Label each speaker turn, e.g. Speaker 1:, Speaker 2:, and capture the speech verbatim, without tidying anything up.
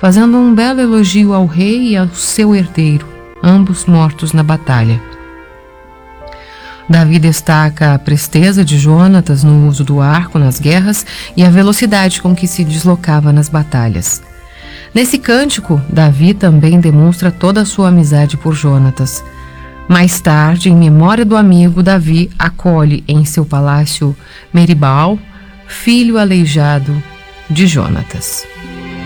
Speaker 1: fazendo um belo elogio ao rei e ao seu herdeiro, ambos mortos na batalha. Davi destaca a presteza de Jonatas no uso do arco nas guerras e a velocidade com que se deslocava nas batalhas. Nesse cântico, Davi também demonstra toda a sua amizade por Jonatas. Mais tarde, em memória do amigo, Davi acolhe em seu palácio Meribal, filho aleijado de Jonatas.